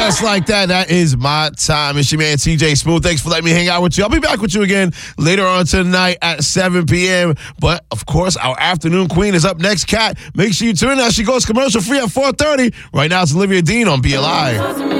Just like that, that is my time. It's your man, TJ Smooth. Thanks for letting me hang out with you. I'll be back with you again later on tonight at 7 p.m. But, of course, our afternoon queen is up next, Kat. Make sure you tune in as she goes commercial free at 4:30. Right now, it's Olivia Dean on BLI.